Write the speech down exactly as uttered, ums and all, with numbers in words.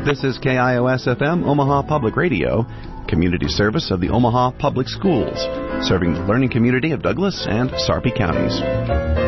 This is K I O S F M, Omaha Public Radio, community service of the Omaha Public Schools, serving the learning community of Douglas and Sarpy counties.